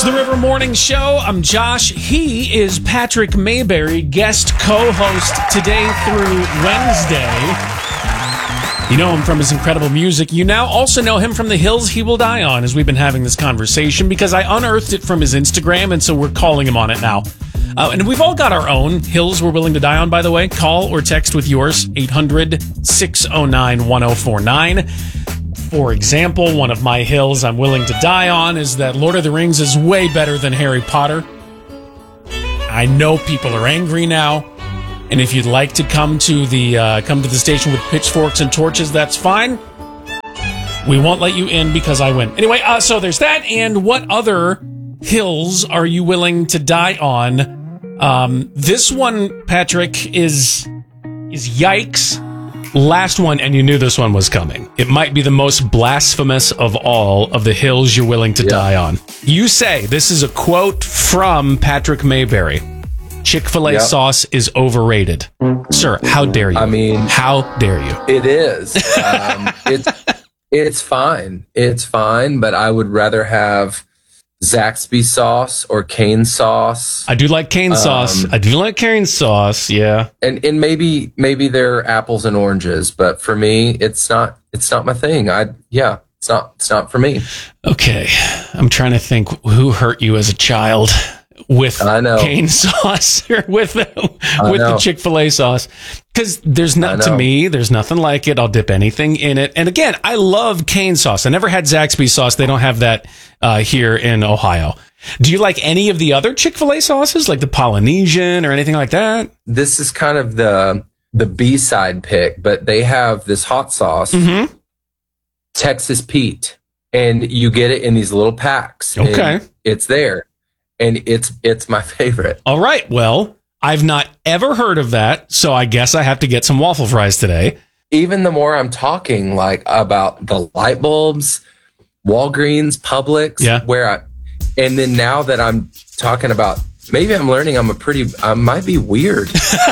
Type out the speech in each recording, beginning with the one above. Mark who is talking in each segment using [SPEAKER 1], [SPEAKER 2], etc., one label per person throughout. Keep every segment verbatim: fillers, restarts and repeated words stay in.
[SPEAKER 1] the River Morning Show. I'm Josh. He is Patrick Mayberry, guest co-host today through Wednesday. You know him from his incredible music. You now also know him from the hills he will die on, as we've been having this conversation, because I unearthed it from his Instagram, and so we're calling him on it now. Uh, and we've all got our own hills we're willing to die on, by the way. Call or text with yours, eight hundred, six oh nine, one oh four nine. For example, one of my hills I'm willing to die on is that Lord of the Rings is way better than Harry Potter. I know people are angry now, and if you'd like to come to the uh, come to the station with pitchforks and torches, that's fine. We won't let you in because I win. Anyway, uh, so there's that, and what other hills are you willing to die on? Um, this one, Patrick, is is yikes. Last one, and you knew this one was coming. It might be the most blasphemous of all of the hills you're willing to yeah. die on. You say, this is a quote from Patrick Mayberry, Chick-fil-A yep. sauce is overrated. Sir, how dare you?
[SPEAKER 2] I mean,
[SPEAKER 1] how dare you?
[SPEAKER 2] It is. Um, it's, it's fine. It's fine, but I would rather have Zaxby sauce or Cane sauce.
[SPEAKER 1] I do like Cane um, sauce. I do like Cane sauce. Yeah,
[SPEAKER 2] and and maybe maybe they're apples and oranges, but for me, it's not. It's not my thing. I yeah, it's not. It's not for me.
[SPEAKER 1] Okay, I'm trying to think who hurt you as a child with
[SPEAKER 2] I know.
[SPEAKER 1] Cane sauce or with the, with
[SPEAKER 2] know.
[SPEAKER 1] the Chick-fil-A sauce, because there's not to me. There's nothing like it. I'll dip anything in it. And again, I love Cane sauce. I never had Zaxby sauce. They don't have that uh, here in Ohio. Do you like any of the other Chick-fil-A sauces, like the Polynesian or anything like that?
[SPEAKER 2] This is kind of the the B-side pick, but they have this hot sauce,
[SPEAKER 1] mm-hmm.
[SPEAKER 2] Texas Pete, and you get it in these little packs.
[SPEAKER 1] Okay,
[SPEAKER 2] it's there. And it's it's my favorite.
[SPEAKER 1] All right. Well, I've not ever heard of that, so I guess I have to get some waffle fries today.
[SPEAKER 2] Even the more I'm talking, like, about the light bulbs, Walgreens, Publix,
[SPEAKER 1] yeah.
[SPEAKER 2] where I, and then now that I'm talking about, maybe I'm learning I'm a pretty, I might be weird.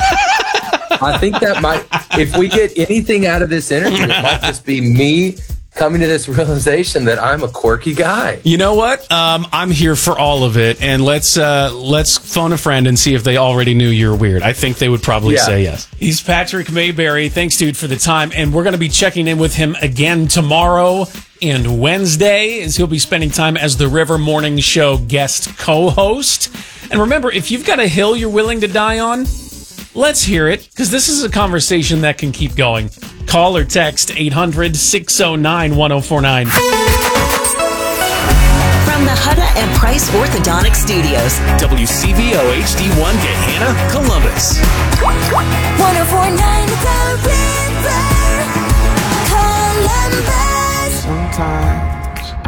[SPEAKER 2] I think that might, if we get anything out of this interview, it might just be me coming to this realization that I'm a quirky guy.
[SPEAKER 1] You know what? Um, I'm here for all of it, and let's uh, let's phone a friend and see if they already knew you're weird. I think they would probably yeah. say yes. He's Patrick Mayberry. Thanks, dude, for the time, and we're going to be checking in with him again tomorrow and Wednesday, as he'll be spending time as the River Morning Show guest co-host. And remember, if you've got a hill you're willing to die on, let's hear it, because this is a conversation that can keep going. Call or text eight hundred, six oh nine, one oh four nine.
[SPEAKER 3] From the Hutta and Price Orthodontic Studios,
[SPEAKER 4] W C V O H D one Gahanna, Columbus.
[SPEAKER 3] one